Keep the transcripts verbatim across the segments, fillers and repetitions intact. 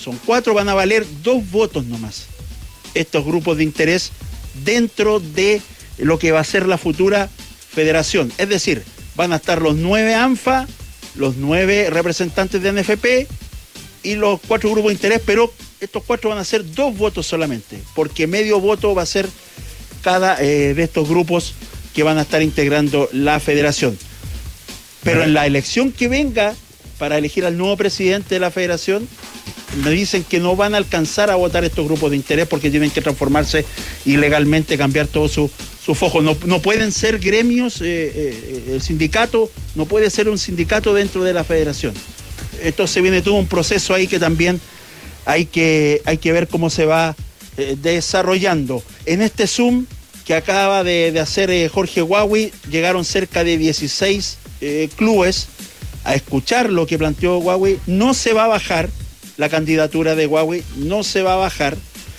son cuatro, van a valer dos votos nomás. Estos grupos de interés dentro de lo que va a ser la futura federación. Es decir, van a estar los nueve ANFA, los nueve representantes de N F P y los cuatro grupos de interés, pero estos cuatro van a ser dos votos solamente, porque medio voto va a ser cada eh, de estos grupos que van a estar integrando la federación. Pero en la elección que venga para elegir al nuevo presidente de la federación, me dicen que no van a alcanzar a votar estos grupos de interés porque tienen que transformarse y legalmente cambiar todo su, su foco. No, no pueden ser gremios, eh, eh, el sindicato no puede ser un sindicato dentro de la federación. Entonces viene todo un proceso ahí que también hay que, hay que ver cómo se va eh, desarrollando. En este Zoom que acaba de, de hacer eh, Jorge Huawei, llegaron cerca de dieciséis eh, clubes a escuchar lo que planteó Huawei. No se va a bajar la candidatura de Huawei, no se va a bajar,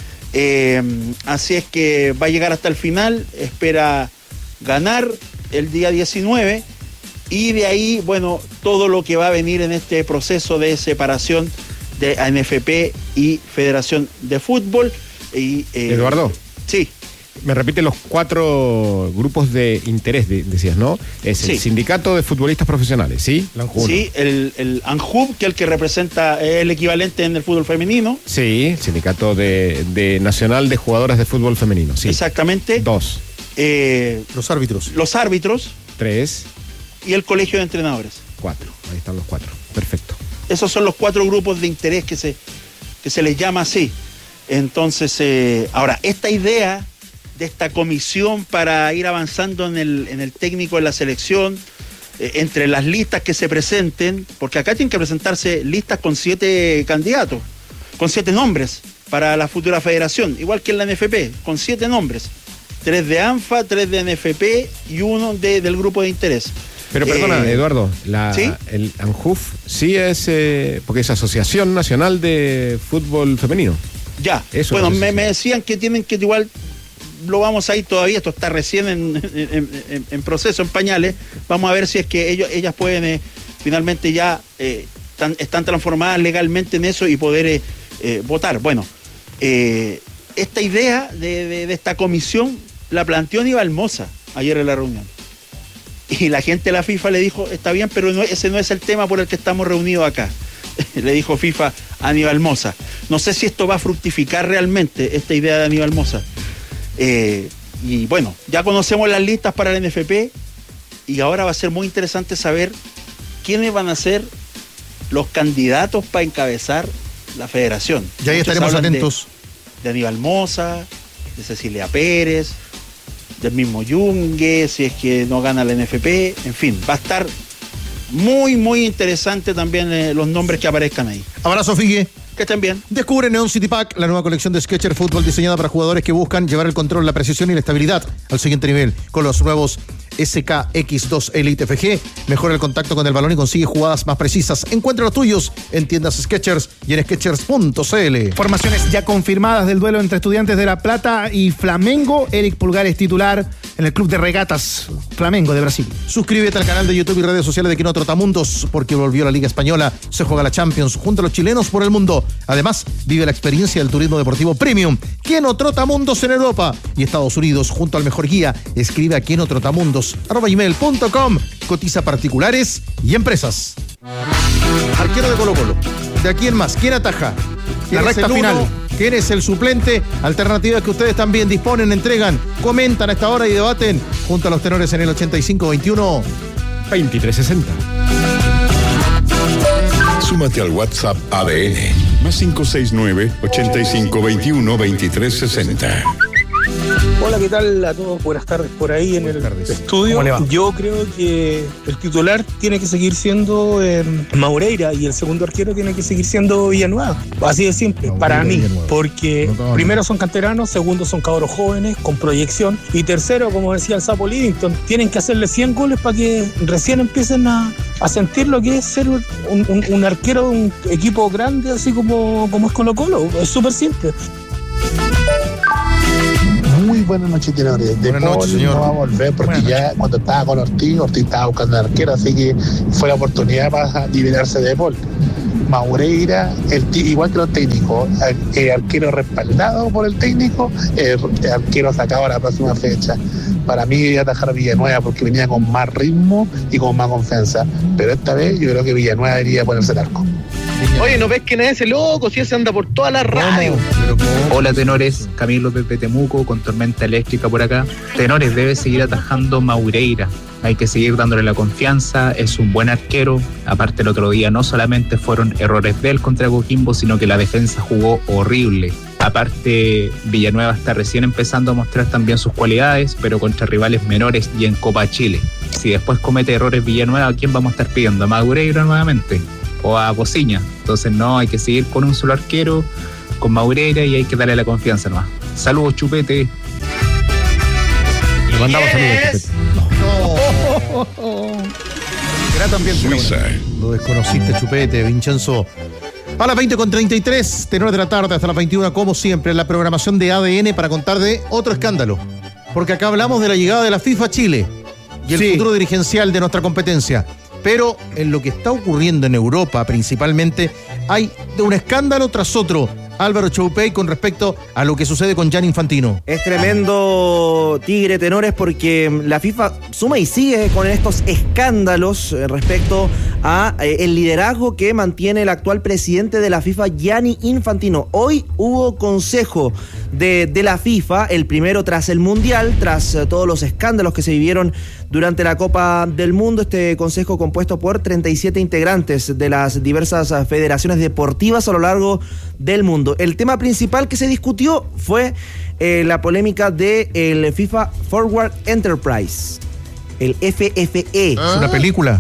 eh, así es que va a llegar hasta el final, espera ganar el día diecinueve y de ahí, bueno, todo lo que va a venir en este proceso de separación de A N F P y Federación de Fútbol. Y, eh, Eduardo. Sí. Me repite los cuatro grupos de interés, de, decías, ¿no? Es el sí. Sindicato de Futbolistas Profesionales, ¿sí? Sí, el, el ANJUB, que es el que representa el equivalente en el fútbol femenino. Sí, Sindicato de, de Nacional de Jugadoras de Fútbol Femenino, sí. Exactamente. Dos. Eh, los árbitros. Los árbitros. Tres. Y el Colegio de Entrenadores. Cuatro, ahí están los cuatro. Perfecto. Esos son los cuatro grupos de interés que se, que se les llama así. Entonces, eh, ahora, esta idea de esta comisión para ir avanzando en el, en el técnico de la selección, eh, entre las listas que se presenten, porque acá tienen que presentarse listas con siete candidatos, con siete nombres para la futura federación, igual que en la N F P, con siete nombres, tres de ANFA, tres de N F P y uno de, del grupo de interés. Pero perdona, eh, Eduardo, la, ¿sí? el ANJUF sí es, eh, porque es Asociación Nacional de Fútbol Femenino. Ya, Eso bueno, no sé me, si me decían que tienen que igual... Lo vamos a ir todavía, esto está recién en, en, en, en proceso, en pañales. Vamos a ver si es que ellos, ellas pueden eh, finalmente ya eh, tan, están transformadas legalmente en eso y poder eh, eh, votar. Bueno, eh, esta idea de, de, de esta comisión la planteó Aníbal Mosa ayer en la reunión. Y la gente de la FIFA le dijo, está bien, pero no, ese no es el tema por el que estamos reunidos acá. Le dijo FIFA a Aníbal Mosa. No sé si esto va a fructificar realmente, esta idea de Aníbal Mosa. Eh, y bueno, ya conocemos las listas para el N F P y ahora va a ser muy interesante saber quiénes van a ser los candidatos para encabezar la federación. Ya ahí estaremos atentos. De, de Aníbal Mosa, de Cecilia Pérez, del mismo Yungue, si es que no gana el N F P, en fin, va a estar muy, muy interesante también eh, los nombres que aparezcan ahí. Abrazo, Figue. Que estén bien. Descubre Neon City Pack, la nueva colección de Skechers Fútbol diseñada para jugadores que buscan llevar el control, la precisión y la estabilidad al siguiente nivel. Con los nuevos S K X dos Elite F G, mejora el contacto con el balón y consigue jugadas más precisas. Encuentra los tuyos en tiendas Skechers y en skechers punto c l. Formaciones ya confirmadas del duelo entre Estudiantes de La Plata y Flamengo. Eric Pulgar es titular en el Club de Regatas Flamengo de Brasil. Suscríbete al canal de YouTube y redes sociales de Quino Trotamundos, porque volvió la Liga Española, se juega la Champions junto a los chilenos por el mundo. Además, vive la experiencia del turismo deportivo premium. Quino Trotamundos en Europa y Estados Unidos junto al mejor guía. Escribe a quinotrotamundos arroba gmail punto com. Cotiza particulares y empresas. Arquero de Colo-Colo. ¿De aquí en más? ¿Quién ataja? La recta final. ¿Quién es el suplente? Alternativas que ustedes también disponen, entregan, comentan a esta hora y debaten junto a los tenores en el ochenta y cinco veintiuno veintitrés sesenta. Súmate al WhatsApp A D N más cinco seis nueve, ochenta y cinco veintiuno, veintitrés sesenta. Hola, ¿qué tal a todos? Buenas tardes por ahí en el estudio. Yo creo que el titular tiene que seguir siendo eh, Maureira y el segundo arquero tiene que seguir siendo Villanueva. Así de simple, Maureira, para mí. Villanueva. Porque no, primero son canteranos, segundo son cabros jóvenes con proyección y tercero, como decía el Sapo Livingston, tienen que hacerle cien goles para que recién empiecen a, a sentir lo que es ser un, un, un arquero de un equipo grande, así como, como es Colo-Colo. Es súper simple. Muy buenas noches, tenores. De buenas noches, señor. No va a volver porque buenas ya noches. Cuando estaba con Ortiz, Ortiz estaba buscando al arquero, así que fue la oportunidad para liberarse de Paul. Maureira, el, igual que los técnicos, el arquero respaldado por el técnico, el, el arquero sacado a la próxima fecha. Para mí iba a atajar a Villanueva porque venía con más ritmo y con más confianza, pero esta vez yo creo que Villanueva debería ponerse el arco. Oye, ¿no ves quién es ese loco? Si ese anda por toda la radio. Hola tenores, Camilo desde Temuco con tormenta eléctrica por acá. Tenores, debe seguir atajando Maureira. Hay que seguir dándole la confianza, es un buen arquero. Aparte el otro día no solamente fueron errores de él contra Coquimbo, sino que la defensa jugó horrible. Aparte Villanueva está recién empezando a mostrar también sus cualidades, pero contra rivales menores y en Copa Chile. Si después comete errores Villanueva, ¿a quién vamos a estar pidiendo? ¿A Maureira nuevamente? ¿O a Bociña? Entonces no, hay que seguir con un solo arquero, con Maureira, y hay que darle la confianza nomás. Saludos, Chupete. Le mandamos saludos, Chupete. No. Será también Suiza. Lo desconociste, Chupete, Vincenzo. A las veinte con treinta y tres, tenores de la tarde hasta las veintiuna, como siempre, en la programación de A D N para contar de otro escándalo. Porque acá hablamos de la llegada de la FIFA a Chile y el sí. futuro dirigencial de nuestra competencia. Pero en lo que está ocurriendo en Europa, principalmente, hay de un escándalo tras otro. Álvaro Choupey, con respecto a lo que sucede con Gianni Infantino. Es tremendo, Tigre, tenores, porque la FIFA suma y sigue con estos escándalos respecto a eh, el liderazgo que mantiene el actual presidente de la FIFA, Gianni Infantino. Hoy hubo consejo de, de la FIFA, el primero tras el Mundial, tras eh, todos los escándalos que se vivieron durante la Copa del Mundo. Este consejo compuesto por treinta y siete integrantes de las diversas federaciones deportivas a lo largo del mundo. El tema principal que se discutió fue eh, la polémica del FIFA Forward Enterprise, el F F E. ¿Ah? Es una película.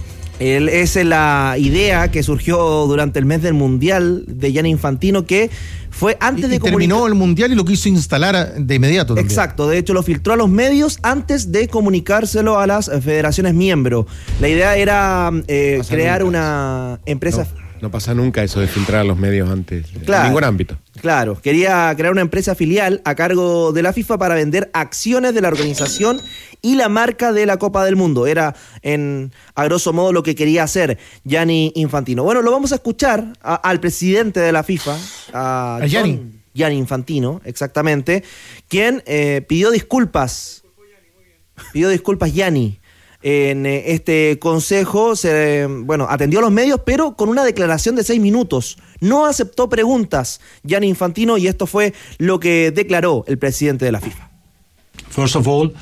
El, es la idea que surgió durante el mes del Mundial de Gianni Infantino, que fue antes y, de y terminó el Mundial y lo quiso instalar de inmediato también. Exacto, de hecho lo filtró a los medios antes de comunicárselo a las federaciones miembros. La idea era eh, crear nunca. una empresa... No. No pasa nunca eso de filtrar a los medios antes, claro, en ningún ámbito. Claro, quería crear una empresa filial a cargo de la FIFA para vender acciones de la organización y la marca de la Copa del Mundo. Era, en a grosso modo, lo que quería hacer Gianni Infantino. Bueno, lo vamos a escuchar a, al presidente de la FIFA, a, a Gianni. Gianni Infantino, exactamente, quien eh, pidió disculpas. Pidió disculpas Gianni. En este consejo, se, bueno, atendió a los medios, pero con una declaración de seis minutos. No aceptó preguntas Gianni Infantino, y esto fue lo que declaró el presidente de la FIFA. First of all,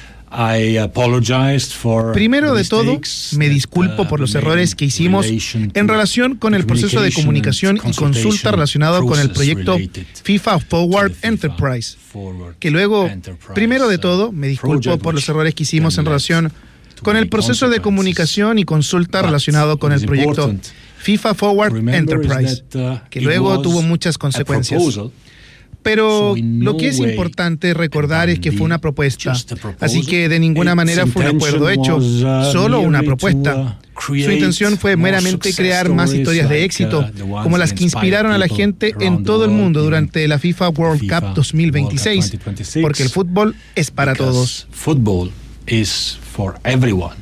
I apologized for Primero de todo, me disculpo por los errores que hicimos en relación con el proceso de comunicación y consulta relacionado con el proyecto FIFA Forward Enterprise. Que luego, primero de todo, me disculpo por los errores que hicimos en relación con el proceso de comunicación y consulta relacionado con el proyecto FIFA Forward Enterprise, que luego tuvo muchas consecuencias. Pero lo que es importante recordar es que fue una propuesta, así que de ninguna manera fue un acuerdo hecho, solo una propuesta. Su intención fue meramente crear más historias de éxito, como las que inspiraron a la gente en todo el mundo durante la FIFA World Cup dos mil veintiséis, porque el fútbol es para todos. Fútbol es for everyone.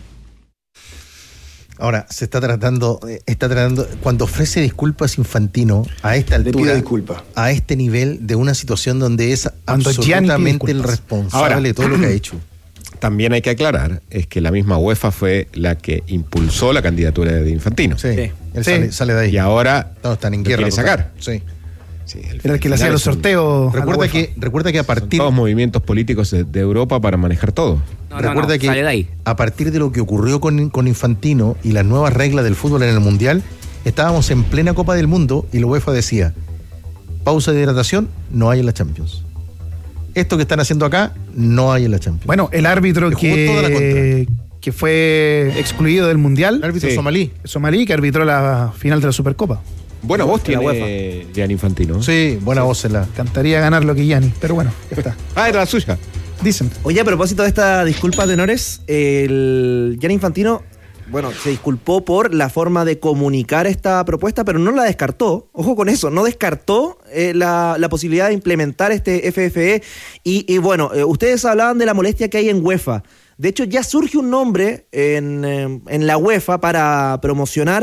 Ahora, se está tratando, está tratando, cuando ofrece disculpas Infantino a esta altura, disculpa. a este nivel de una situación donde es cuando absolutamente el responsable Ahora, de todo lo que ha hecho. También hay que aclarar, es que la misma UEFA fue la que impulsó la candidatura de Infantino. Sí, sí. Él sí. Sale, sale de ahí. Y ahora no, están en lo guerra, quiere sacar. Sí. Sí, el Era el que le hacía los sorteos. Recuerda que, recuerda que a partir... Son todos movimientos políticos de, de Europa para manejar todo. No, recuerda no, no, que a partir de lo que ocurrió con, con Infantino y las nuevas reglas del fútbol en el Mundial, estábamos en plena Copa del Mundo y la UEFA decía, pausa de hidratación, no hay en la Champions. Esto que están haciendo acá, no hay en la Champions. Bueno, el árbitro que, que fue excluido del Mundial. El árbitro sí. somalí. Somalí, que arbitró la final de la Supercopa. Buena voz tiene Gianni Infantino. Sí, buena sí. voz en la. Cantaría ganar lo que Gianni, pero bueno, ya está. Ah, era la suya. Dicen. Oye, a propósito de esta disculpa, tenores, el Gianni Infantino, bueno, se disculpó por la forma de comunicar esta propuesta, pero no la descartó. Ojo con eso, no descartó eh, la, la posibilidad de implementar este F F E. Y, y bueno, eh, ustedes hablaban de la molestia que hay en UEFA. De hecho, ya surge un nombre en, en la UEFA para promocionar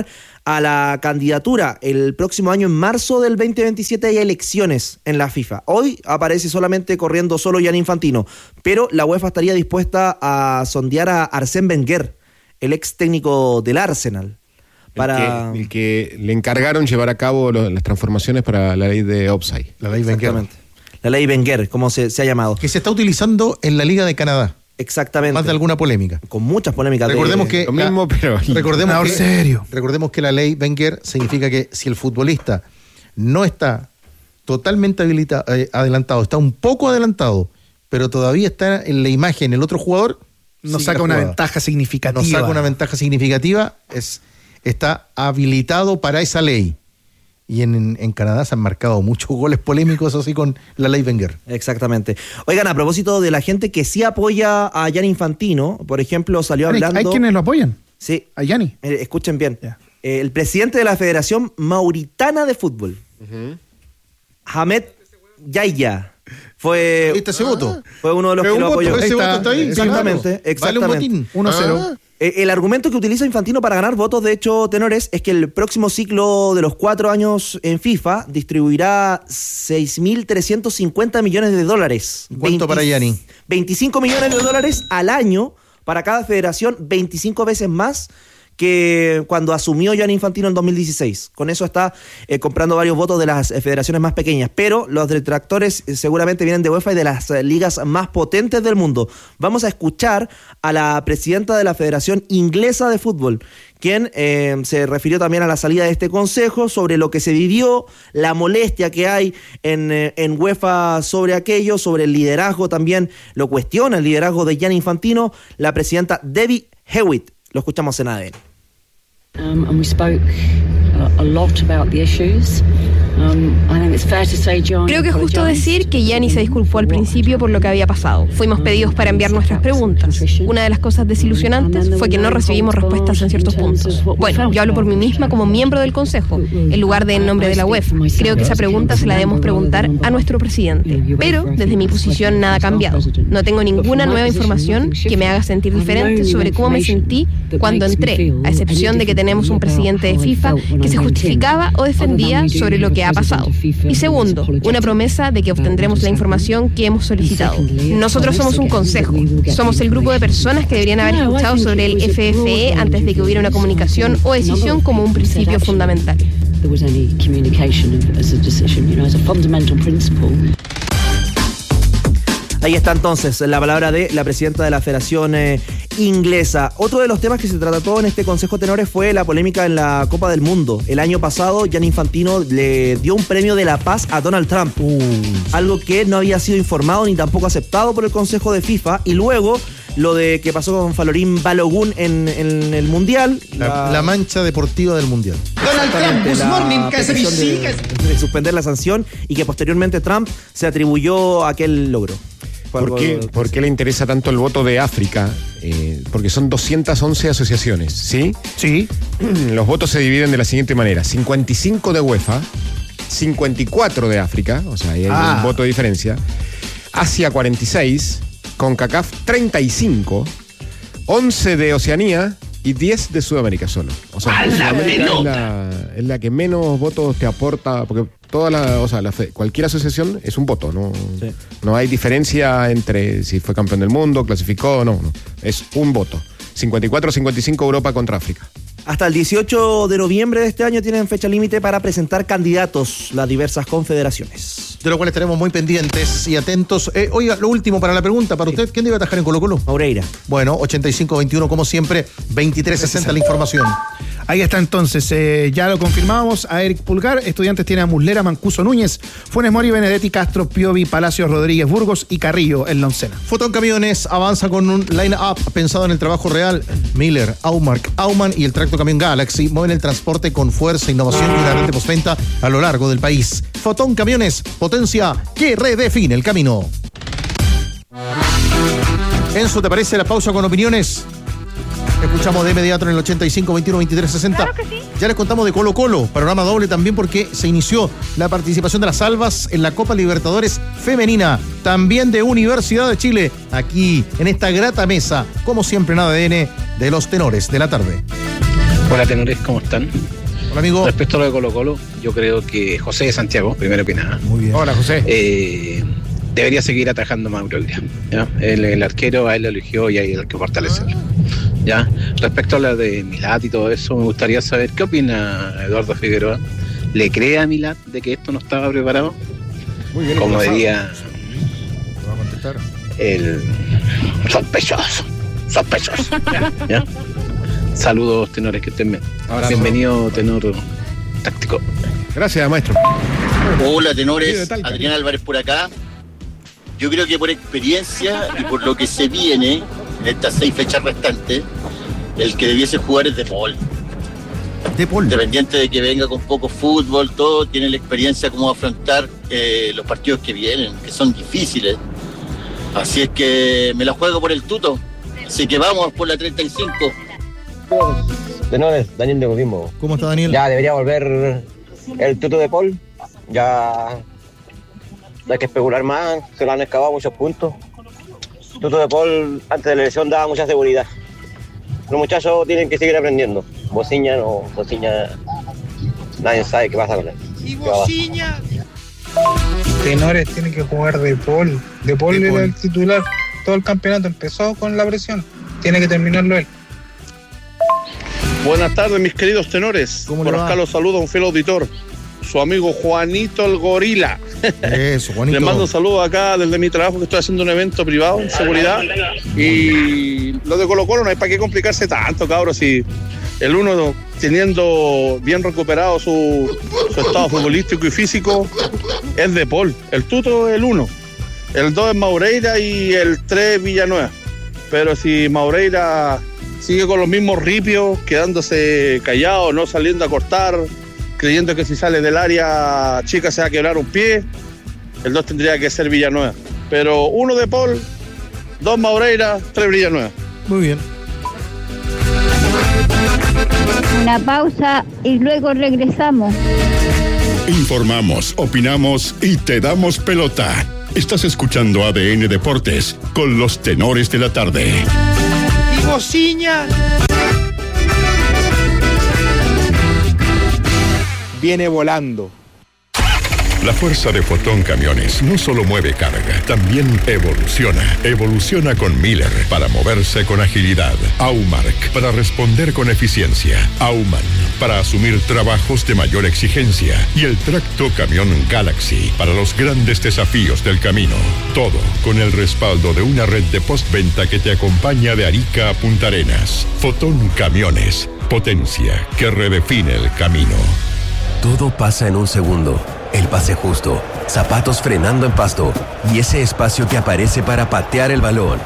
a la candidatura. El próximo año, en marzo del veinte veintisiete, hay elecciones en la FIFA. Hoy aparece solamente corriendo solo Gianni Infantino, pero la UEFA estaría dispuesta a sondear a Arsène Wenger, el ex técnico del Arsenal. Para... El, que, el que le encargaron llevar a cabo lo, las transformaciones para la ley de offside. La ley Wenger. La ley Wenger, como se, se ha llamado. Que se está utilizando en la Liga de Canadá. Exactamente. Más de alguna polémica. Con muchas polémicas. Recordemos de... que lo mismo, la, pero recordemos que, serio. Recordemos que la ley Wenger significa que si el futbolista no está totalmente habilita, eh, adelantado, está un poco adelantado, pero todavía está en la imagen el otro jugador, no saca una ventaja significativa. No saca una ventaja significativa, es, está habilitado para esa ley. Y en, en Canadá se han marcado muchos goles polémicos así con la ley Wenger. Exactamente. Oigan, a propósito de la gente que sí apoya a Gianni Infantino, por ejemplo, salió hay, hablando... ¿Hay quienes lo apoyan? Sí. ¿A Gianni? Eh, escuchen bien. Yeah. Eh, el presidente de la Federación Mauritana de Fútbol, uh-huh. Hamed Yahya, fue... ¿Viste ese voto? Fue uno de los que lo apoyó. Ese voto está ahí. Exactamente. exactamente. Vale un botín. uno cero. Ah. El argumento que utiliza Infantino para ganar votos, de hecho, tenores, es que el próximo ciclo de los cuatro años en FIFA distribuirá seis mil trescientos cincuenta millones de dólares. ¿Cuánto veinte, para Gianni? veinticinco millones de dólares al año para cada federación, veinticinco veces más que cuando asumió Gianni Infantino en dos mil dieciséis. Con eso está eh, comprando varios votos de las eh, federaciones más pequeñas, pero los detractores eh, seguramente vienen de UEFA y de las eh, ligas más potentes del mundo. Vamos a escuchar a la presidenta de la Federación Inglesa de Fútbol, quien eh, se refirió también a la salida de este consejo, sobre lo que se vivió, la molestia que hay en, eh, en UEFA sobre aquello, sobre el liderazgo también, lo cuestiona el liderazgo de Gianni Infantino, la presidenta Debbie Hewitt. Lo escuchamos en A D N. Um, and we spoke a, a lot about the issues. Um, I think it's fair to say Gianni Creo que es justo decir que Gianni se disculpó al principio por lo que había pasado. Fuimos pedidos para enviar nuestras preguntas. Una de las cosas desilusionantes fue que no recibimos respuestas en ciertos puntos. Bueno, yo hablo por mí misma como miembro del Consejo, en lugar de en nombre de la UEFA. Creo que esa pregunta se la debemos preguntar a nuestro presidente. Pero, desde mi posición, nada ha cambiado. No tengo ninguna nueva información que me haga sentir diferente sobre cómo me sentí cuando entré, a excepción de que tenemos un presidente de FIFA que se justificaba o defendía sobre lo que ha pasado. Y segundo, una promesa de que obtendremos la información que hemos solicitado. Nosotros somos un consejo, somos el grupo de personas que deberían haber escuchado sobre el F F E antes de que hubiera una comunicación o decisión como un principio fundamental. Ahí está entonces la palabra de la presidenta de la Federación eh, Inglesa. Otro de los temas que se trató en este Consejo Tenores fue la polémica en la Copa del Mundo. El año pasado, Gianni Infantino le dio un premio de la paz a Donald Trump, uh. algo que no había sido informado ni tampoco aceptado por el Consejo de FIFA. Y luego, lo de que pasó con Falorín Balogun en, en el Mundial. La, la, la mancha deportiva del Mundial. Donald Trump, this morning, que se de, de suspender la sanción y que posteriormente Trump se atribuyó a aquel logro. ¿Por qué, ¿Por qué le interesa tanto el voto de África? Eh, porque son doscientas once asociaciones, ¿sí? Sí. Los votos se dividen de la siguiente manera: cincuenta y cinco de UEFA, cincuenta y cuatro de África, o sea, hay ah. un voto de diferencia. Asia cuarenta y seis, CONCACAF treinta y cinco, once de Oceanía y diez de Sudamérica solo. O sea, Sudamérica es la, es la que menos votos te aporta, porque toda la, o sea, la, cualquier asociación es un voto, no, sí. no hay diferencia entre si fue campeón del mundo, clasificó, no, no, es un voto. cincuenta y cuatro a cincuenta y cinco Europa contra África. Hasta el dieciocho de noviembre de este año tienen fecha límite para presentar candidatos las diversas confederaciones. De lo cual estaremos muy pendientes y atentos. Eh, oiga, lo último para la pregunta, para usted, ¿quién debe atajar en Colo-Colo? Moreira. Bueno, ochenta y cinco veintiuno como siempre, veintitrés sesenta la información. Ahí está entonces, eh, ya lo confirmamos a Eric Pulgar. Estudiantes tiene a Muslera, Mancuso, Núñez, Funes Mori, Benedetti, Castro, Piovi, Palacios, Rodríguez, Burgos y Carrillo en la oncena. Fotón Camiones avanza con un line-up pensado en el trabajo real. Miller, Aumark, Aumann y el tracto camión Galaxy mueven el transporte con fuerza, innovación y una red de postventa a lo largo del país. Fotón Camiones, potencia que redefine el camino. Enzo, ¿te parece la pausa con opiniones? Escuchamos de inmediato en el ochenta y cinco veintiuno veintitrés sesenta. Claro que sí. Ya les contamos de Colo Colo, panorama doble también porque se inició la participación de las Albas en la Copa Libertadores Femenina, también de Universidad de Chile, aquí en esta grata mesa, como siempre en A D N de los tenores de la tarde. Hola tenores, ¿cómo están? Hola, amigo. Respecto a lo de Colo Colo, yo creo que José de Santiago, primero que nada. Muy bien. Hola, José. Eh, debería seguir atajando Maureira. ¿Ya? El, el arquero a él lo eligió y ahí hay que fortalecerlo. ¿Ya? Respecto a la de Milat y todo eso, me gustaría saber qué opina Eduardo Figueroa. ¿Le cree a Milat de que esto no estaba preparado? Muy bien. Como diría va a contestar. el sospechoso. Sospechoso. ¿Ya? ¿Ya? Saludos, tenores, que estén bien. Abrazo. Bienvenido, tenor táctico. Gracias, maestro. Hola, tenores. Adrián Álvarez por acá. Yo creo que por experiencia y por lo que se viene en estas seis fechas restantes, el que debiese jugar es De Paul. De Paul. Independiente de que venga con poco fútbol, todo, tiene la experiencia cómo afrontar eh, los partidos que vienen, que son difíciles. Así es que me la juego por el tuto. Así que vamos por la treinta y cinco. Tenores, Daniel de Godismo. ¿Cómo está, Daniel? Ya debería volver el tuto de Paul. Ya no hay que especular más, se lo han excavado muchos puntos. Tuto de Paul antes de la elección daba mucha seguridad. Los muchachos tienen que seguir aprendiendo. Bociña no, Bociña nadie sabe qué pasa con él. ¿Y Bociña? Tenores tiene que jugar De Paul. De Paul era el titular. Todo el campeonato empezó con la presión. Tiene que terminarlo él. Buenas tardes, mis queridos tenores. Por acá los saluda un fiel auditor, su amigo Juanito el Gorila. Eso, Juanito. Le mando saludos acá desde mi trabajo, que estoy haciendo un evento privado en seguridad. Y lo de Colo Colo no hay para qué complicarse tanto, cabros. Si el uno teniendo bien recuperado su, su estado futbolístico y físico es De Paul. El tuto es el uno, el dos es Maureira y el tres Villanueva. Pero si Maureira sigue con los mismos ripios, quedándose callado, no saliendo a cortar, creyendo que si sale del área chica se va a quebrar un pie, el dos tendría que ser Villanueva. Pero uno De Paul, dos Maureira, tres Villanueva. Muy bien. Una pausa y luego regresamos. Informamos, opinamos y te damos pelota. Estás escuchando A D N Deportes con los tenores de la tarde. ¡Y Bociña! Viene volando. La fuerza de Fotón Camiones no solo mueve carga, también evoluciona. Evoluciona con Miller para moverse con agilidad. Aumark para responder con eficiencia. Auman para asumir trabajos de mayor exigencia. Y el tracto camión Galaxy para los grandes desafíos del camino. Todo con el respaldo de una red de postventa que te acompaña de Arica a Punta Arenas. Fotón Camiones, potencia que redefine el camino. Todo pasa en un segundo. El pase justo, zapatos frenando en pasto y ese espacio que aparece para patear el balón.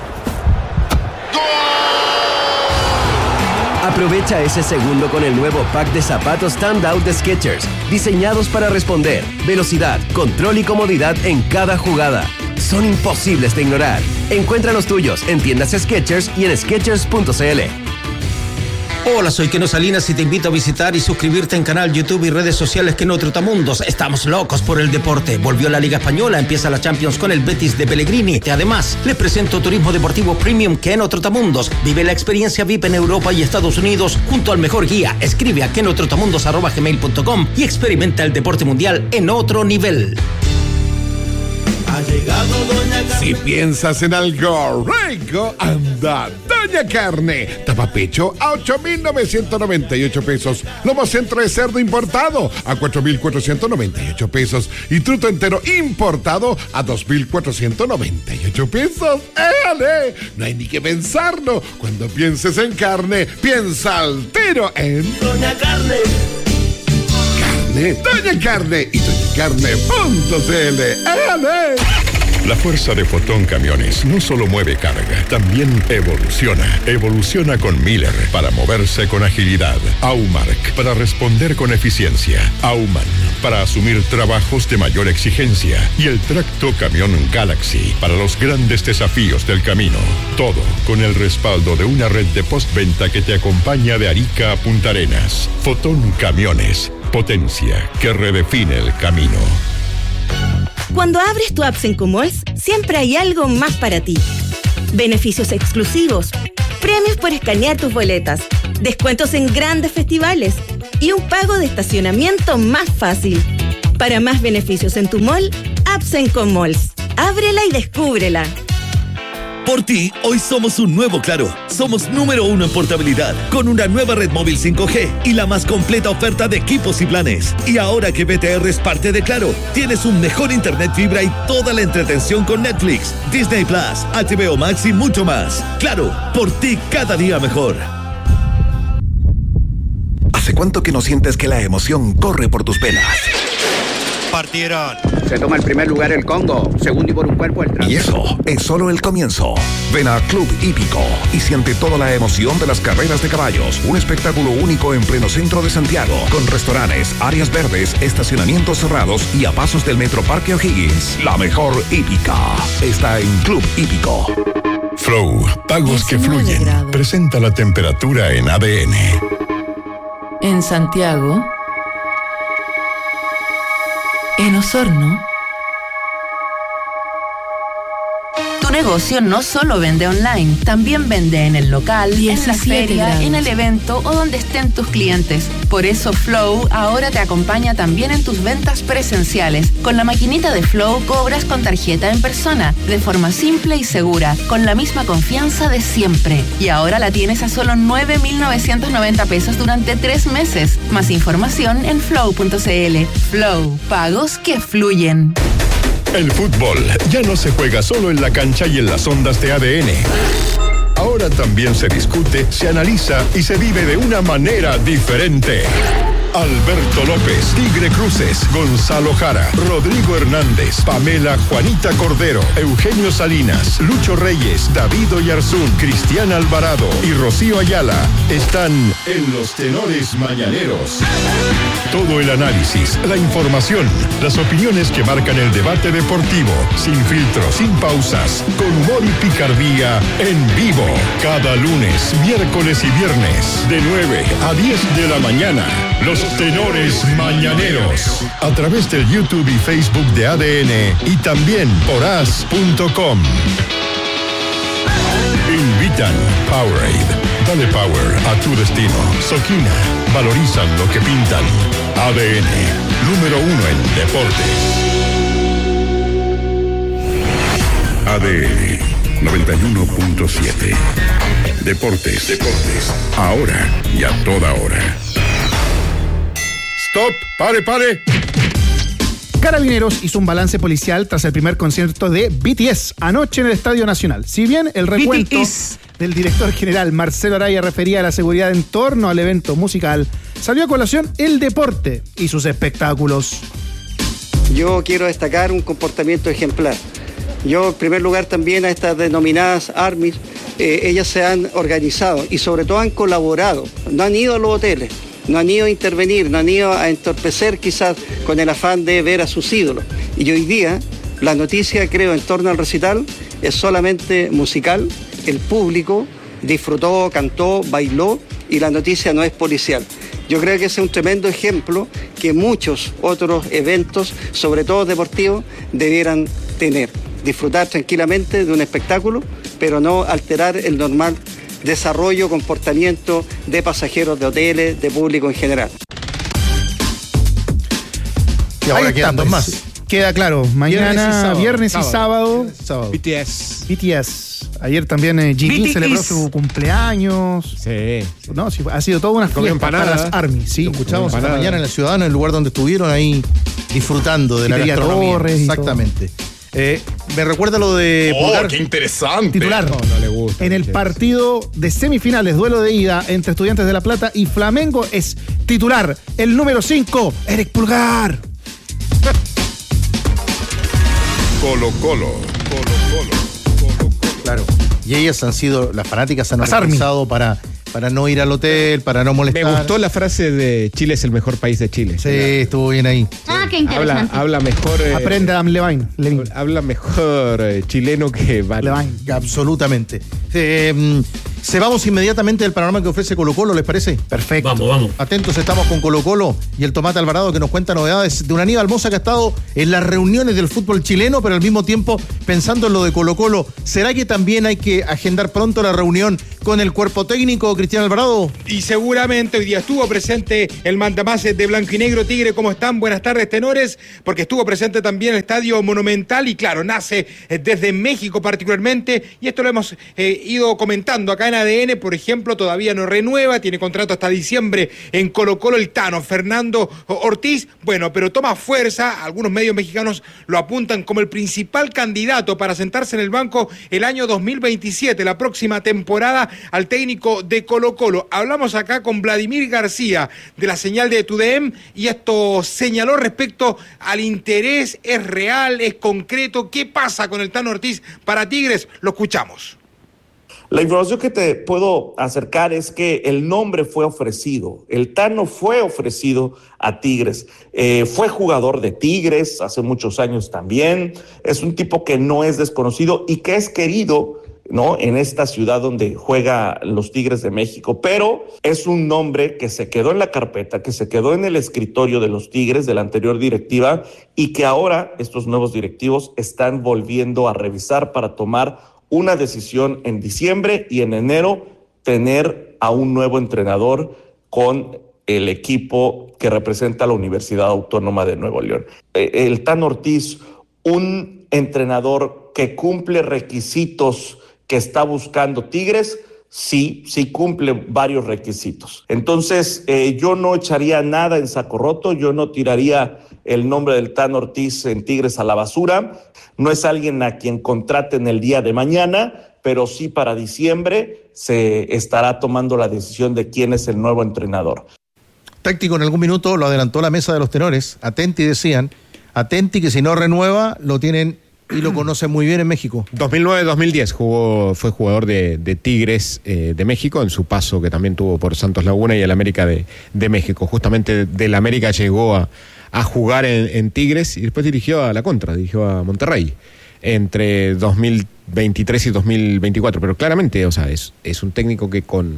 Aprovecha ese segundo con el nuevo pack de zapatos Standout de Skechers, diseñados para responder, velocidad, control y comodidad en cada jugada. Son imposibles de ignorar. Encuentra los tuyos en tiendas Skechers y en skechers punto c l. Hola, soy Keno Salinas y te invito a visitar y suscribirte en canal YouTube y redes sociales Keno Trotamundos. Estamos locos por el deporte. Volvió la Liga Española, empieza la Champions con el Betis de Pellegrini. Y además, les presento Turismo Deportivo Premium Keno Trotamundos. Vive la experiencia V I P en Europa y Estados Unidos junto al mejor guía. Escribe a kenotrotamundos arroba gmail punto com y experimenta el deporte mundial en otro nivel. Ha llegado Doña Carne. Si piensas en algo rico, anda Doña Carne. Tapapecho a ocho mil novecientos noventa y ocho pesos. Lomo centro de cerdo importado a cuatro mil cuatrocientos noventa y ocho pesos. Y truto entero importado a dos mil cuatrocientos noventa y ocho pesos. ¡Éale! No hay ni que pensarlo. Cuando pienses en carne, piensa al tiro en Doña Carne. Doña Carne y doña carne punto c l. ¡Ale! La fuerza de Fotón Camiones no solo mueve carga, también evoluciona. Evoluciona con Miller para moverse con agilidad. Aumark para responder con eficiencia. Auman para asumir trabajos de mayor exigencia. Y el tracto camión Galaxy para los grandes desafíos del camino. Todo con el respaldo de una red de postventa que te acompaña de Arica a Punta Arenas. Fotón Camiones, potencia que redefine el camino. Cuando abres tu app Cinco Malls, siempre hay algo más para ti. Beneficios exclusivos, premios por escanear tus boletas, descuentos en grandes festivales y un pago de estacionamiento más fácil. Para más beneficios en tu mall, Absenco Malls. Ábrela y descúbrela. Por ti, hoy somos un nuevo Claro. Somos número uno en portabilidad, con una nueva red móvil cinco G y la más completa oferta de equipos y planes. Y ahora que B T R es parte de Claro, tienes un mejor internet fibra y toda la entretención con Netflix, Disney Plus, H B O Max y mucho más. Claro, por ti cada día mejor. ¿Hace cuánto que no sientes que la emoción corre por tus venas? Partieron. Se toma el primer lugar el Congo, segundo y por un cuerpo el Trans. Y eso es solo el comienzo. Ven a Club Hípico y siente toda la emoción de las carreras de caballos. Un espectáculo único en pleno centro de Santiago, con restaurantes, áreas verdes, estacionamientos cerrados y a pasos del Metro Parque O'Higgins. La mejor hípica está en Club Hípico. Flow, pagos que fluyen. Grados. Presenta la temperatura en A D N. En Santiago, en Osorno, tu negocio no solo vende online, también vende en el local, en la feria, grados. En el evento o donde estén tus clientes. Por eso Flow ahora te acompaña también en tus ventas presenciales. Con la maquinita de Flow cobras con tarjeta en persona, de forma simple y segura, con la misma confianza de siempre. Y ahora la tienes a solo nueve mil novecientos noventa pesos durante tres meses. Más información en flow punto c l. Flow, pagos que fluyen. El fútbol ya no se juega solo en la cancha y en las ondas de A D N. Ahora también se discute, se analiza y se vive de una manera diferente. Alberto López, Tigre Cruces, Gonzalo Jara, Rodrigo Hernández, Pamela Juanita Cordero, Eugenio Salinas, Lucho Reyes, David Oyarzún, Cristian Alvarado y Rocío Ayala están en los Tenores Mañaneros. Todo el análisis, la información, las opiniones que marcan el debate deportivo, sin filtros, sin pausas, con humor y picardía, en vivo. Cada lunes, miércoles y viernes, de nueve a diez de la mañana. Los Tenores Mañaneros, a través del YouTube y Facebook de A D N y también por as punto com. Invitan Powerade. Dale power a tu destino. Soquina. Valorizan lo que pintan. A D N, número uno en deportes. A D N noventa y uno punto siete. Deportes, deportes. Ahora y a toda hora. ¡Stop! ¡Pare, pare! Carabineros hizo un balance policial tras el primer concierto de B T S anoche en el Estadio Nacional. Si bien el recuento B T S del director general Marcelo Araya refería a la seguridad en torno al evento musical, salió a colación el deporte y sus espectáculos. Yo quiero destacar un comportamiento ejemplar. Yo, en primer lugar, también a estas denominadas ARMYs, eh, ellas se han organizado y sobre todo han colaborado, no han ido a los hoteles. No han ido a intervenir, no han ido a entorpecer quizás con el afán de ver a sus ídolos. Y hoy día la noticia, creo, en torno al recital es solamente musical. El público disfrutó, cantó, bailó y la noticia no es policial. Yo creo que ese es un tremendo ejemplo que muchos otros eventos, sobre todo deportivos, debieran tener. Disfrutar tranquilamente de un espectáculo, pero no alterar el normal desarrollo, comportamiento de pasajeros de hoteles, de público en general. Y ahora Ahí quedan está, dos pues. más. Queda claro, mañana, viernes y sábado, viernes y sábado. B T S. B T S. Ayer también eh, G D celebró su cumpleaños. Sí. No, sí, ha sido toda una fiesta para las ARMY. Sí, lo escuchamos esta mañana en La Ciudadana, en el lugar donde estuvieron ahí disfrutando de la gastronomía. Torres Exactamente. Eh, me recuerda lo de ¡Oh, Pulgar. qué interesante! Titular. No, no le gusta. En el partido de semifinales, duelo de ida entre Estudiantes de La Plata y Flamengo, es titular el número cinco, Eric Pulgar. Colo Colo. Colo Colo. Claro. Y ellas han sido, las fanáticas han Las ARMY. organizado para, para no ir al hotel, para no molestar. Me gustó la frase de Chile es el mejor país de Chile. Sí, estuvo bien ahí. Ah, qué Habla, interesante. habla mejor. eh, Aprende Adam Levine. Levine. Habla mejor eh, chileno que Vale. Levine. Absolutamente. Eh, Se vamos inmediatamente del panorama que ofrece Colo-Colo, ¿les parece? Perfecto. Vamos, vamos. Atentos, estamos con Colo-Colo y el Tomate Alvarado que nos cuenta novedades de un Aníbal Mosa que ha estado en las reuniones del fútbol chileno, pero al mismo tiempo pensando en lo de Colo-Colo. ¿Será que también hay que agendar pronto la reunión con el cuerpo técnico, Cristian Alvarado? Y seguramente hoy día estuvo presente el mandamás de Blanco y Negro. Tigre, ¿cómo están? Buenas tardes, tenores, porque estuvo presente también el Estadio Monumental y claro, nace desde México particularmente y esto lo hemos eh, ido comentando acá en A D N, por ejemplo, todavía no renueva, tiene contrato hasta diciembre en Colo-Colo el Tano, Fernando Ortiz, bueno, pero toma fuerza, algunos medios mexicanos lo apuntan como el principal candidato para sentarse en el banco el año dos mil veintisiete, la próxima temporada, al técnico de Colo-Colo. Hablamos acá con Vladimir García de la señal de T U D M y esto señaló respecto al interés, es real, es concreto, ¿qué pasa con el Tano Ortiz para Tigres? Lo escuchamos. La información que te puedo acercar es que el nombre fue ofrecido, el Tano fue ofrecido a Tigres, eh, fue jugador de Tigres hace muchos años también, es un tipo que no es desconocido y que es querido, ¿no?, en esta ciudad donde juega los Tigres de México, pero es un nombre que se quedó en la carpeta, que se quedó en el escritorio de los Tigres de la anterior directiva y que ahora estos nuevos directivos están volviendo a revisar para tomar una decisión en diciembre y en enero tener a un nuevo entrenador con el equipo que representa a la Universidad Autónoma de Nuevo León. El Tano Ortiz, un entrenador que cumple requisitos que está buscando Tigres, sí, sí cumple varios requisitos. Entonces, eh, yo no echaría nada en saco roto, yo no tiraría el nombre del Tano Ortiz en Tigres a la basura. No es alguien a quien contraten el día de mañana, pero sí para diciembre se estará tomando la decisión de quién es el nuevo entrenador. Táctico en algún minuto lo adelantó la mesa de los tenores. Atenti decían, Atenti que si no renueva lo tienen y lo conocen muy bien en México. dos mil nueve dos mil diez jugó, fue jugador de, de Tigres eh, de México en su paso que también tuvo por Santos Laguna y el América de, de México. Justamente del América llegó a, a jugar en, en Tigres y después dirigió a la contra, dirigió a Monterrey entre dos mil veintitrés y dos mil veinticuatro. Pero claramente, o sea, es, es un técnico que con,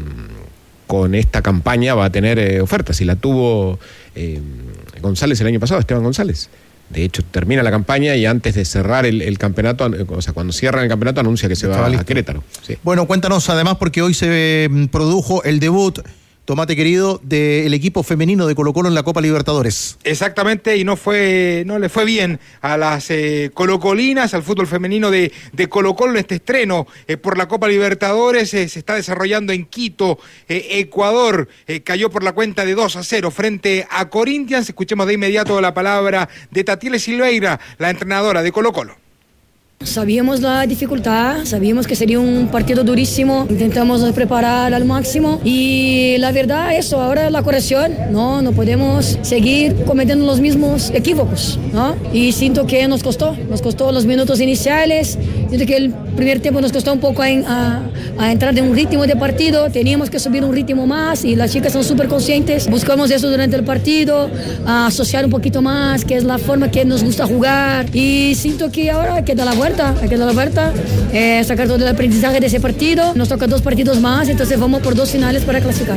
con esta campaña va a tener eh, ofertas. Y la tuvo eh, González el año pasado, Esteban González. De hecho, termina la campaña y antes de cerrar el, el campeonato, o sea, cuando cierran el campeonato anuncia que se va a Querétaro. Sí. Bueno, cuéntanos además, porque hoy se eh, produjo el debut, Tomate querido, del equipo femenino de Colo-Colo en la Copa Libertadores. Exactamente, y no fue, no le fue bien a las eh, colocolinas, al fútbol femenino de, de Colo-Colo en este estreno eh, por la Copa Libertadores. Eh, se está desarrollando en Quito, eh, Ecuador. Eh, cayó por la cuenta de dos a cero frente a Corinthians. Escuchemos de inmediato la palabra de Tatiele Silveira, la entrenadora de Colo-Colo. Sabíamos la dificultad, sabíamos que sería un partido durísimo, intentamos preparar al máximo y la verdad eso, ahora la corrección, no, no podemos seguir cometiendo los mismos equívocos, ¿no? Y siento que nos costó, nos costó los minutos iniciales, siento que el primer tiempo nos costó un poco a, a, a entrar en un ritmo de partido, teníamos que subir un ritmo más y las chicas son súper conscientes, buscamos eso durante el partido, a asociar un poquito más, que es la forma que nos gusta jugar y siento que ahora queda la vuelta. Hay que dar la vuelta, eh, sacar todo el aprendizaje de ese partido. Nos toca dos partidos más, entonces vamos por dos finales para clasificar.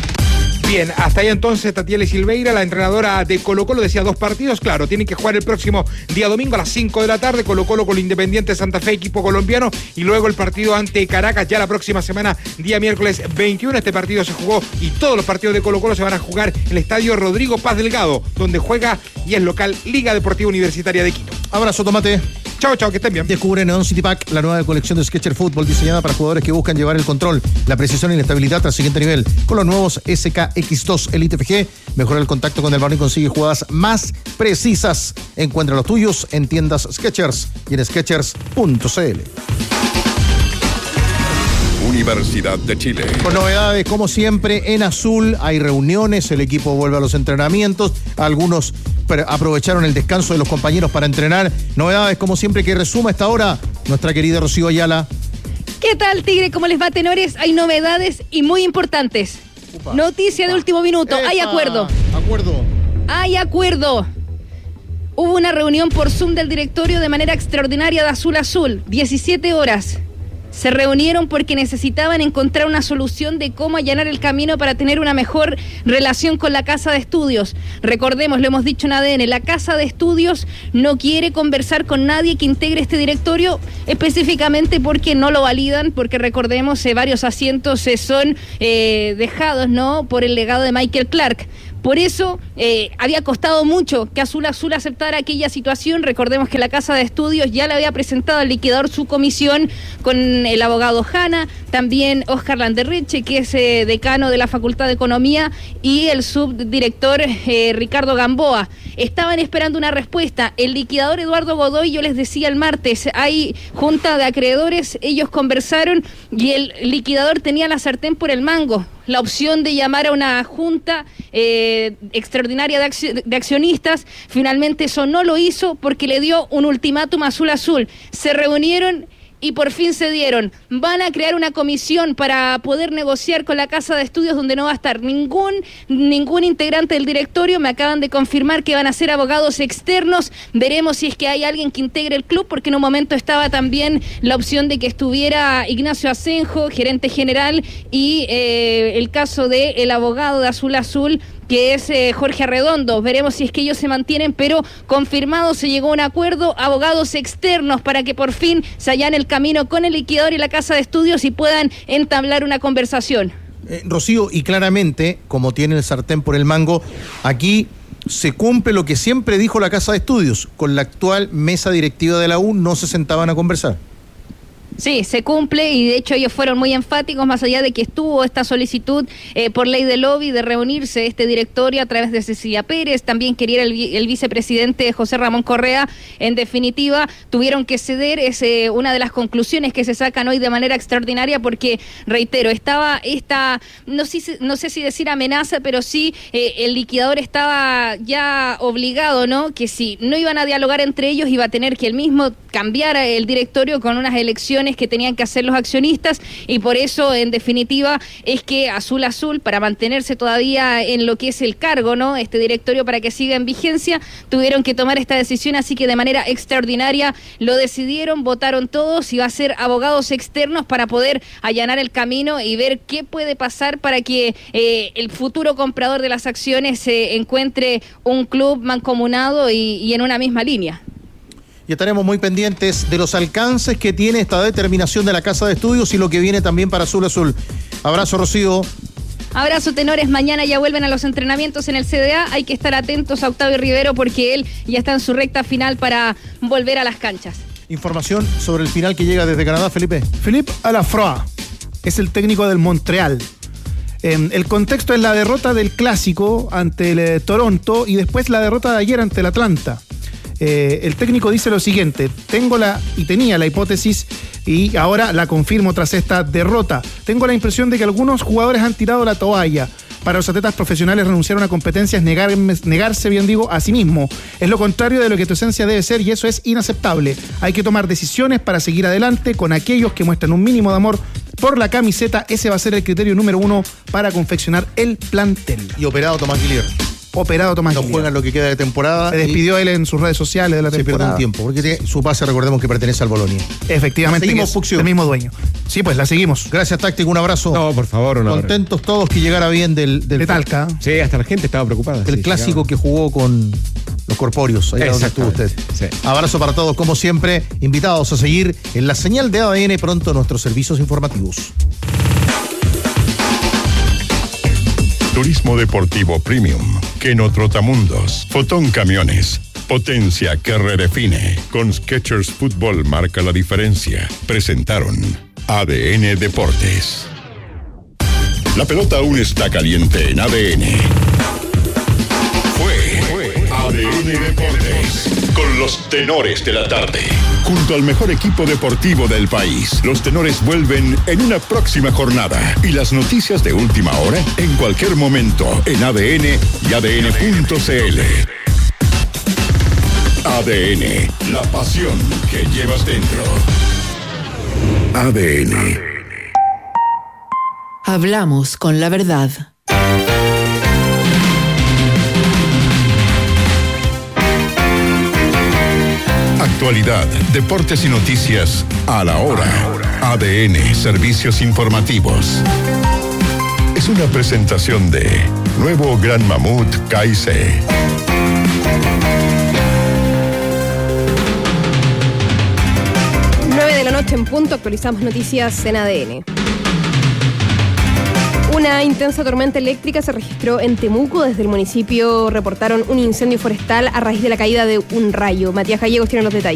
Bien, hasta ahí entonces Tatiele Silveira, la entrenadora de Colo-Colo, decía dos partidos, claro, tienen que jugar el próximo día domingo a las cinco de la tarde, Colo-Colo con el Independiente Santa Fe, equipo colombiano, y luego el partido ante Caracas, ya la próxima semana, día miércoles veintiuno, este partido se jugó y todos los partidos de Colo-Colo se van a jugar en el estadio Rodrigo Paz Delgado, donde juega y es local Liga Deportiva Universitaria de Quito. Abrazo, Tomate. Chao, chao, que estén bien. Descubre Neon City Pack, la nueva colección de Skechers Fútbol diseñada para jugadores que buscan llevar el control, la precisión y la estabilidad al siguiente nivel. Con los nuevos S K X dos Elite F G, mejora el contacto con el balón y consigue jugadas más precisas. Encuentra los tuyos en tiendas Skechers y en skechers punto c l. Universidad de Chile. Con novedades, como siempre, en azul hay reuniones, el equipo vuelve a los entrenamientos, algunos aprovecharon el descanso de los compañeros para entrenar. Novedades, como siempre, que resuma a esta hora nuestra querida Rocío Ayala. ¿Qué tal, Tigre? ¿Cómo les va, tenores? Hay novedades y muy importantes. Upa, Noticia upa. de último minuto. Epa, hay acuerdo. Acuerdo. Hay acuerdo. Hubo una reunión por Zoom del directorio de manera extraordinaria de Azul Azul. diecisiete horas. Se reunieron porque necesitaban encontrar una solución de cómo allanar el camino para tener una mejor relación con la Casa de Estudios. Recordemos, lo hemos dicho en A D N, la Casa de Estudios no quiere conversar con nadie que integre este directorio, específicamente porque no lo validan, porque recordemos, eh, varios asientos eh, son eh, dejados, ¿no?, por el legado de Michael Clark. Por eso eh, había costado mucho que Azul Azul aceptara aquella situación. Recordemos que la Casa de Estudios ya le había presentado al liquidador su comisión con el abogado Hanna, también Oscar Landerreche, que es eh, decano de la Facultad de Economía, y el subdirector eh, Ricardo Gamboa. Estaban esperando una respuesta. El liquidador Eduardo Godoy, yo les decía el martes, hay junta de acreedores, ellos conversaron y el liquidador tenía la sartén por el mango. La opción de llamar a una junta eh, extraordinaria de, acci- de accionistas, finalmente eso no lo hizo porque le dio un ultimátum a Azul Azul. Se reunieron y por fin se dieron. Van a crear una comisión para poder negociar con la Casa de Estudios, donde no va a estar ningún, ningún integrante del directorio. Me acaban de confirmar que van a ser abogados externos. Veremos si es que hay alguien que integre el club, porque en un momento estaba también la opción de que estuviera Ignacio Asenjo, gerente general, y eh, el caso del abogado de Azul Azul, que es eh, Jorge Arredondo. Veremos si es que ellos se mantienen, pero confirmado, se llegó a un acuerdo, abogados externos, para que por fin se allane el camino con el liquidador y la Casa de Estudios y puedan entablar una conversación. Eh, Rocío, y claramente, como tiene el sartén por el mango, aquí se cumple lo que siempre dijo la Casa de Estudios. Con la actual mesa directiva de la U no se sentaban a conversar. Sí, se cumple, y de hecho ellos fueron muy enfáticos, más allá de que estuvo esta solicitud eh, por ley de lobby de reunirse este directorio a través de Cecilia Pérez, también quería el, el vicepresidente José Ramón Correa. En definitiva, tuvieron que ceder. Es eh, una de las conclusiones que se sacan hoy de manera extraordinaria, porque, reitero, estaba esta, no sé, no sé si decir amenaza, pero sí eh, el liquidador estaba ya obligado, ¿no?, que si no iban a dialogar entre ellos, iba a tener que él mismo cambiar el directorio con unas elecciones que tenían que hacer los accionistas, y por eso, en definitiva, es que Azul Azul, para mantenerse todavía en lo que es el cargo, ¿no?, este directorio, para que siga en vigencia, tuvieron que tomar esta decisión. Así que de manera extraordinaria lo decidieron, votaron todos, y va a ser abogados externos para poder allanar el camino y ver qué puede pasar para que eh, el futuro comprador de las acciones se eh, encuentre un club mancomunado y, y en una misma línea. Y estaremos muy pendientes de los alcances que tiene esta determinación de la Casa de Estudios y lo que viene también para Azul Azul. Abrazo, Rocío. Abrazo, tenores. Mañana ya vuelven a los entrenamientos en el C D A. Hay que estar atentos a Octavio Rivero, porque él ya está en su recta final para volver a las canchas. Información sobre el final que llega desde Canadá, Felipe. Philippe Alafroa es el técnico del Montreal. Eh, el contexto es la derrota del Clásico ante el eh, Toronto, y después la derrota de ayer ante el Atlanta. Eh, el técnico dice lo siguiente: tengo la y tenía la hipótesis, y ahora la confirmo tras esta derrota. Tengo la impresión de que algunos jugadores han tirado la toalla. Para los atletas profesionales, renunciar a una competencia es negar, negarse, bien digo, a sí mismo. Es lo contrario de lo que tu esencia debe ser, y eso es inaceptable. Hay que tomar decisiones para seguir adelante con aquellos que muestran un mínimo de amor por la camiseta. Ese va a ser el criterio número uno para confeccionar el plantel. Y operado Tomás Guilier. Operado Tomás No Guilier. juegan lo que queda de temporada. Se despidió él en sus redes sociales de la se temporada. pierde un tiempo, porque tiene, su pase, recordemos que pertenece al Bolonia. Efectivamente, Seguimos, que es Fuxio. el mismo dueño. Sí, pues la seguimos. Gracias, Táctico, un abrazo. No, por favor, un abrazo. Contentos todos que llegara bien del, del De Talca. Sí, hasta la gente estaba preocupada. el sí, clásico llegaba. que jugó con los corpóreos. Ahí donde estuvo usted. Sí. Abrazo para todos, como siempre. Invitados a seguir en la señal de A D N pronto nuestros servicios informativos. Turismo Deportivo Premium, Keno Trotamundos, Fotón Camiones, potencia que redefine. Con Skechers Fútbol marca la diferencia. Presentaron A D N Deportes. La pelota aún está caliente en A D N. Fue A D N Deportes, con los tenores de la tarde. Junto al mejor equipo deportivo del país, los tenores vuelven en una próxima jornada. Y las noticias de última hora en cualquier momento en A D N y A D N punto C L. A D N, la pasión que llevas dentro. A D N. Hablamos con la verdad. Actualidad, deportes y noticias a la hora. A D N, Servicios Informativos. Es una presentación de Nuevo Gran Mamut K I C. nueve de la noche en punto, actualizamos noticias en A D N. Una intensa tormenta eléctrica se registró en Temuco. Desde el municipio reportaron un incendio forestal a raíz de la caída de un rayo. Matías Gallegos tiene los detalles.